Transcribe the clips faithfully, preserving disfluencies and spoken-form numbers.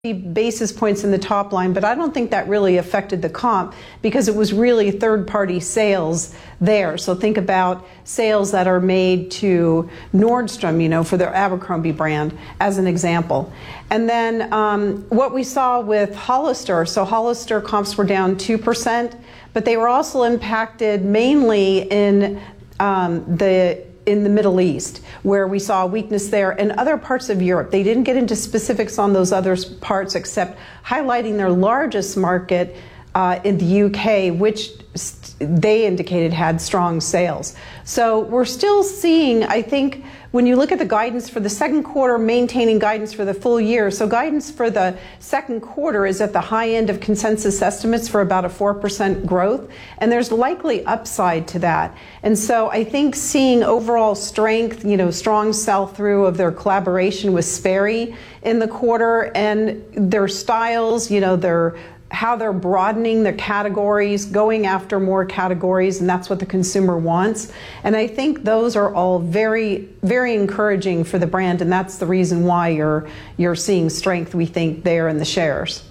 basis points in the top line, but I don't think that really affected the comp because it was really third-party sales there. So think about sales that are made to Nordstrom, you know, for their Abercrombie brand, as an example. And then um, what we saw with Hollister, so Hollister comps were down two percent, but they were also impacted mainly in um, the in the Middle East, where we saw weakness there, and other parts of Europe. They didn't get into specifics on those other parts except highlighting their largest market uh, in the U K, which they indicated had strong sales. So we're still seeing, I think, when you look at the guidance for the second quarter, maintaining guidance for the full year. So guidance for the second quarter is at the high end of consensus estimates for about a four percent growth, and there's likely upside to that. And so I think seeing overall strength, you know, strong sell-through of their collaboration with Sperry in the quarter, and their styles, you know, their how they're broadening the categories, going after more categories, and that's what the consumer wants. And I think those are all very, very encouraging for the brand, and that's the reason why you're you're seeing strength, we think, there in the shares.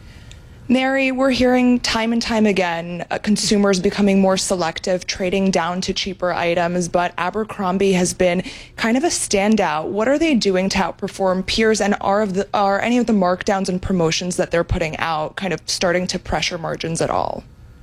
Mary, we're hearing time and time again uh, consumers becoming more selective, trading down to cheaper items, but Abercrombie has been kind of a standout. What are they doing to outperform peers, and are, of the, are any of the markdowns and promotions that they're putting out kind of starting to pressure margins at all?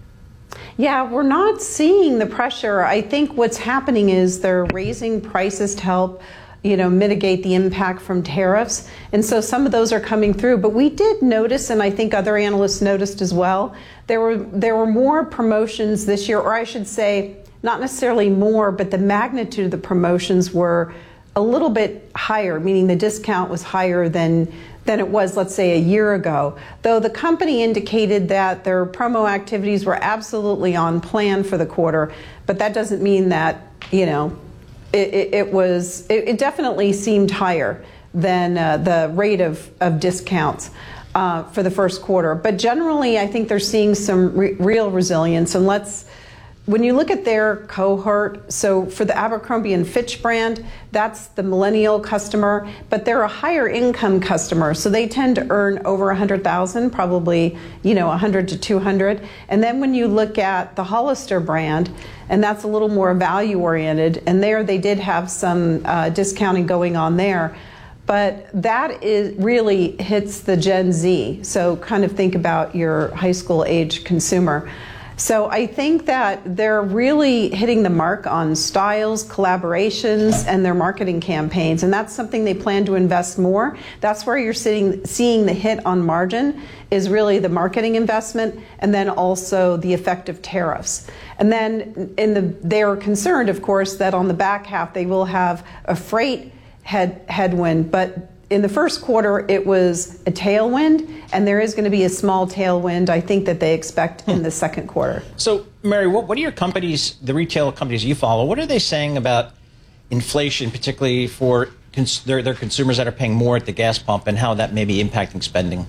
Yeah, we're not seeing the pressure. I think what's happening is they're raising prices to help you know, mitigate the impact from tariffs. And so some of those are coming through. But we did notice, and I think other analysts noticed as well, there were there were more promotions this year, or I should say, not necessarily more, but the magnitude of the promotions were a little bit higher, meaning the discount was higher than than it was, let's say, a year ago. Though the company indicated that their promo activities were absolutely on plan for the quarter, but that doesn't mean that, you know, It, it, it was. It, it definitely seemed higher than uh, the rate of, of discounts uh, for the first quarter. But generally, I think they're seeing some re real resilience. And let's, when you look at their cohort, so for the Abercrombie and Fitch brand, that's the millennial customer, but they're a higher income customer, so they tend to earn over a hundred thousand, probably, you know, a hundred to two hundred. And then when you look at the Hollister brand, and that's a little more value oriented, and there they did have some uh, discounting going on there, but that is really hits the Gen Z. So kind of think about your high school age consumer. So I think that they're really hitting the mark on styles, collaborations, and their marketing campaigns, and that's something they plan to invest more. That's where you're sitting, seeing the hit on margin is really the marketing investment, and then also the effect of tariffs. And then in the, they're concerned, of course, that on the back half they will have a freight head, headwind, but in the first quarter, it was a tailwind, and there is going to be a small tailwind, I think, that they expect in the second quarter. So, Mary, what, what are your companies, the retail companies you follow, what are they saying about inflation, particularly for cons their, their consumers that are paying more at the gas pump, and how that may be impacting spending?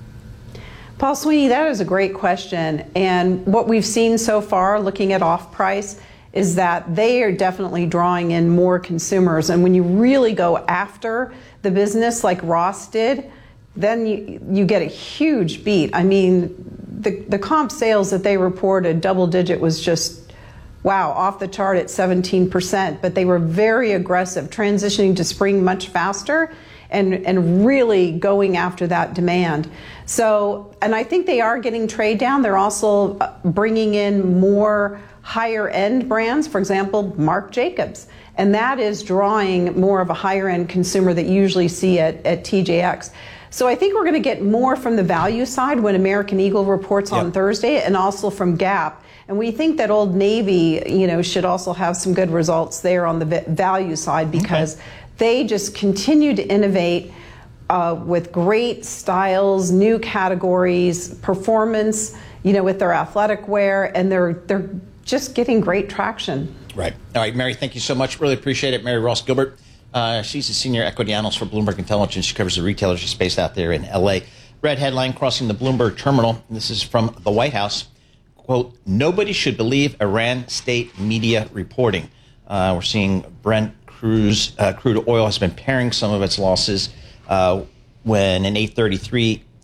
Paul Sweeney, that is a great question. And what we've seen so far, looking at off-price, is that they are definitely drawing in more consumers. And when you really go after the business like Ross did, then you, you get a huge beat. I mean, the, the comp sales that they reported, double digit, was just, wow, off the chart at seventeen percent. But they were very aggressive, transitioning to spring much faster and, and really going after that demand. So, and I think they are getting trade down. They're also bringing in more higher end brands, for example, Marc Jacobs. And that is drawing more of a higher end consumer that you usually see at, at T J X. So I think we're going to get more from the value side when American Eagle reports yep. on Thursday, and also from Gap. And we think that Old Navy, you know, should also have some good results there on the value side, because okay. they just continue to innovate uh, with great styles, new categories, performance, you know, with their athletic wear, and they're they're just getting great traction. Right. All right, Mary, thank you so much. Really appreciate it. Mary Ross Gilbert. Uh, she's a senior equity analyst for Bloomberg Intelligence. She covers the retailers she's based out there in L A. Red headline crossing the Bloomberg terminal. This is from the White House. Quote, nobody should believe Iran state media reporting. Uh, we're seeing Brent cruise, uh, crude oil has been paring some of its losses uh, when an eight thirty-three